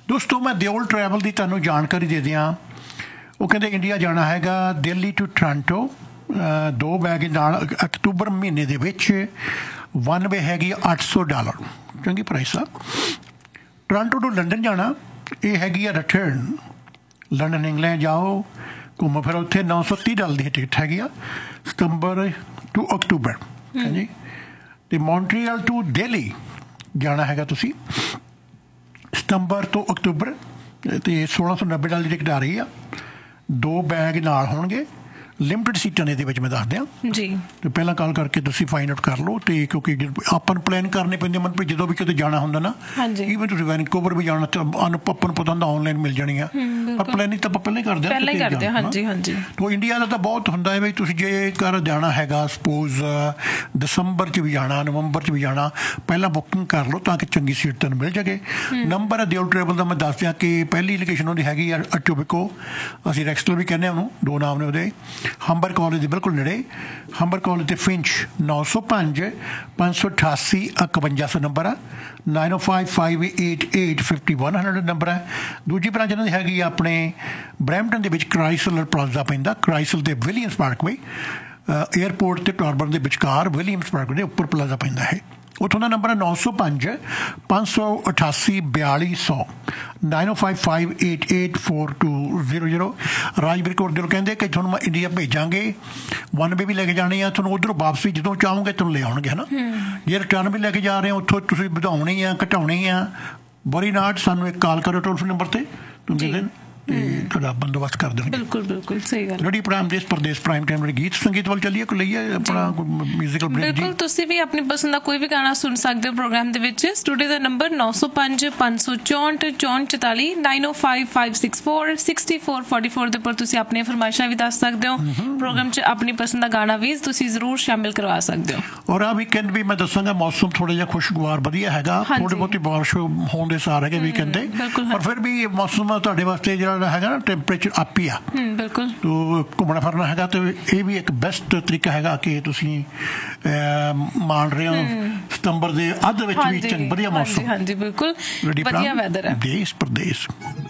ਦੋਸਤੋ ਮੈਂ ਦਿਓਲ ਟਰੈਵਲ ਦੀ ਤੁਹਾਨੂੰ ਜਾਣਕਾਰੀ ਦੇ ਦਿਆਂ। ਉਹ ਕਹਿੰਦੇ ਇੰਡੀਆ ਜਾਣਾ ਹੈਗਾ ਦਿੱਲੀ ਟੂ ਟੋਰਾਂਟੋ, 2 ਬੈਗ ਨਾਲ ਅਕਤੂਬਰ ਮਹੀਨੇ ਦੇ ਵਿੱਚ। 1 ਵੇ ਹੈਗੀ $800, ਚੰਗੀ ਪ੍ਰਾਈਸ ਆ। ਟੋਰਾਂਟੋ ਟੂ ਲੰਡਨ ਜਾਣਾ, ਇਹ ਹੈਗੀ ਆ ਰਿਟਰਨ। ਲੰਡਨ ਇੰਗਲੈਂਡ ਜਾਓ, ਘੁੰਮੋ ਫਿਰ, ਉੱਥੇ $930 ਦੀ ਟਿਕਟ ਹੈਗੀ ਆ, ਸਤੰਬਰ ਟੂ ਅਕਤੂਬਰ। ਹਾਂਜੀ। ਅਤੇ ਮੌਂਟਰੀਅਲ ਟੂ ਦਿੱਲੀ ਜਾਣਾ ਹੈਗਾ ਤੁਸੀਂ ਸਤੰਬਰ ਤੋਂ ਅਕਤੂਬਰ, ਅਤੇ $1690 ਦੀ ਟਿਕਟ ਆ ਰਹੀ ਆ। 2 ਬੈਗ ਨਾਲ ਹੋਣਗੇ, ਲਿਮਟਿਡ ਸੀਟਾਂ ਨੇ ਇਹਦੇ ਵਿੱਚ, ਮੈਂ ਦੱਸ ਦਿਆਂ ਜੀ। ਤੇ ਪਹਿਲਾਂ ਕਾਲ ਕਰਕੇ ਤੁਸੀਂ ਫਾਈਂਡ ਆਊਟ ਕਰ ਲਓ। ਤੇ ਕਿਉਂਕਿ ਆਪਾਂ ਨੂੰ ਪਲਾਨ ਕਰਨੇ ਪੈਂਦੇ ਮਨ, ਜਦੋਂ ਵੀ ਕਿਤੇ ਜਾਣਾ ਹੁੰਦਾ ਨਾ, ਈਵਨ ਤੁਸੀਂ ਵੈਨਕੂਵਰ ਵੀ ਜਾਣਾ ਤਾਂ ਆਪਾਂ ਨੂੰ ਪਤਾ ਹੁੰਦਾ ਔਨਲਾਈਨ ਮਿਲ ਜਾਣੀ ਆ, ਪਰ ਪਲਾਨਿੰਗ ਤਾਂ ਆਪਾਂ ਪਹਿਲਾਂ ਹੀ ਕਰਦੇ ਹਾਂ। ਹਾਂਜੀ ਹਾਂਜੀ। ਤੋ ਇੰਡੀਆ ਦਾ ਤਾਂ ਬਹੁਤ ਹੁੰਦਾ ਹੈ ਬਈ, ਤੁਸੀਂ ਜੇਕਰ ਜਾਣਾ ਹੈਗਾ ਸਪੋਜ਼ ਦਸੰਬਰ 'ਚ ਵੀ ਜਾਣਾ, ਨਵੰਬਰ 'ਚ ਵੀ ਜਾਣਾ, ਪਹਿਲਾਂ ਬੁਕਿੰਗ ਕਰ ਲਓ ਤਾਂ ਕਿ ਚੰਗੀ ਸੀਟ ਤੁਹਾਨੂੰ ਮਿਲ ਜਾਵੇ। ਨੰਬਰ ਹੈ ਦਿਓਲ ਟਰੈਵਲ ਦਾ, ਮੈਂ ਦੱਸ ਦਿਆਂ ਕਿ ਪਹਿਲੀ ਲੋਕੇਸ਼ਨ ਉਹਦੀ ਹੈਗੀ ਆ ਅਟੋਬਿਕੋ, ਅਸੀਂ ਰੈਕਸਟਲ ਵੀ ਕਹਿੰਦੇ ਹਾਂ ਉਹਨੂੰ, 2 ਨਾਮ ਨੇ ਉਹਦੇ। ਹੰਬਰ ਕਾਲਜ ਦੇ ਬਿਲਕੁਲ ਨੇੜੇ, ਹੰਬਰ ਕਾਲਜ ਤੇ ਫਿੰਚ। 905 588 5100 ਨੰਬਰ ਆ। 905 588 5100 ਨੰਬਰ ਹੈ। ਦੂਜੀ ਬ੍ਰਾਂਚ ਇਹਨਾਂ ਦੀ ਹੈਗੀ ਆ ਆਪਣੇ ਬਰੈਂਪਟਨ ਦੇ ਵਿੱਚ, ਕ੍ਰਾਈਸਲਰ ਪਲਾਜ਼ਾ ਪੈਂਦਾ, ਕ੍ਰਾਈਸਲ ਤੇ ਵਿਲੀਅਮਸ ਪਾਰਕਵੇ, ਏਅਰਪੋਰਟ ਤੇ ਟਾਰਬਨ ਦੇ ਵਿਚਕਾਰ ਵਿਲੀਅਮਸ ਪਾਰਕ ਦੇ ਉੱਪਰ ਪਲਾਜ਼ਾ ਪੈਂਦਾ ਹੈ। ਉੱਥੋਂ ਦਾ ਨੰਬਰ ਹੈ 905 588 4200, 905 588 4200। ਰਾਜਵੀਰ ਕੌਰ ਦਿਲ ਕਹਿੰਦੇ ਕਿ ਤੁਹਾਨੂੰ ਮੈਂ ਇੰਡੀਆ ਭੇਜਾਂਗੇ, 1 ਵੇ ਵੀ ਲੈ ਕੇ ਜਾਣੀ ਆ, ਤੁਹਾਨੂੰ ਉੱਧਰੋਂ ਵਾਪਸੀ ਜਦੋਂ ਚਾਹੋਗੇ ਤੁਹਾਨੂੰ ਲੈ ਆਉਣਗੇ, ਹੈ ਨਾ। ਜੇ ਰਿਟਰਨ ਵੀ ਲੈ ਕੇ ਜਾ ਰਹੇ ਹੋ, ਉੱਥੋਂ ਤੁਸੀਂ ਵਧਾਉਣੀ ਆ ਘਟਾਉਣੀ ਆ, ਵਰੀ ਨਾਟ, ਸਾਨੂੰ ਇੱਕ ਕਾਲ ਕਰੋ ਟੋਲ ਫ੍ਰੀ ਨੰਬਰ ਤੇ, ਤੁਸੀਂ ਤੁਹਾਡਾ ਬੰਦੋਬਸਤ ਕਰ ਦੇਣਗੇ। ਬਿਲਕੁਲ ਬਿਲਕੁਲ ਸਹੀ ਗੱਲ। ਰੇਡੀਓ ਪ੍ਰਾਈਮ ਦੇਸ਼ ਪ੍ਰਦੇਸ਼ ਪ੍ਰਾਈਮ ਟਾਈਮ ਗੀਤ ਸੰਗੀਤ ਵੱਲ ਚੱਲੀਏ, ਕੋਈ ਲਈਏ ਆਪਣਾ ਮਿਊਜ਼ੀਕਲ ਬ੍ਰੇਕ। ਬਿਲਕੁਲ, ਤੁਸੀਂ ਵੀ ਆਪਣੀ ਪਸੰਦ ਦਾ ਕੋਈ ਵੀ ਗਾਣਾ ਸੁਣ ਸਕਦੇ ਹੋ ਪ੍ਰੋਗਰਾਮ ਦੇ ਵਿੱਚ। ਸਟੂਡੀਓ ਦਾ ਨੰਬਰ 905 564 6444, 905 564 6444 ਦੇ ਉੱਪਰ ਤੁਸੀਂ ਆਪਣੀਆਂ ਫਰਮਾਇਸ਼ਾਂ ਵੀ ਦੱਸ ਸਕਦੇ ਹੋ। ਪ੍ਰੋਗਰਾਮ 'ਚ ਆਪਣੀ ਪਸੰਦ ਦਾ ਗਾਣਾ ਵੀ ਤੁਸੀਂ ਜ਼ਰੂਰ ਸ਼ਾਮਿਲ ਕਰਵਾ ਸਕਦੇ ਹੋ। ਔਰ ਆ ਵੀਕਐਂਡ ਵੀ ਮੈਂ ਦੱਸਾਂਗਾ ਮੌਸਮ ਥੋੜਾ ਜਿਹਾ ਖੁਸ਼ਗਵਾਰ ਵਧੀਆ ਹੈਗਾ, ਥੋੜੀ ਬਹੁਤੀ ਬਾਰਿਸ਼ ਹੋਣ ਦੇ ਸਾਰ ਹੈਗੇ ਵੀਕਐਂਡ ਦੇ, ਪਰ ਫਿਰ ਵੀ ਮੌਸਮ ਤੁਹਾਡੇ ਵਾਸਤੇ ਜਿਹੜਾ ਹੈਗਾ ਨਾ, ਟੈਂਪਰੇਚਰ ਅਪ ਹੀ ਆ। ਬਿਲਕੁਲ। ਤੋ ਘੁੰਮਣਾ ਫਿਰਨਾ ਹੈਗਾ ਤੇ ਇਹ ਵੀ ਇੱਕ ਬੈਸਟ ਤਰੀਕਾ ਹੈਗਾ ਕਿ ਤੁਸੀਂ ਮਾਣ ਰਹੇ ਹੋ ਸਤੰਬਰ ਦੇ ਅੱਧ ਵਿੱਚ ਵੀ ਵਧੀਆ ਮੌਸਮ। ਹਾਂਜੀ ਬਿਲਕੁਲ, ਵਧੀਆ ਵੈਦਰ ਹੈ। ਦੇਸ਼ ਪ੍ਰਦੇਸ਼।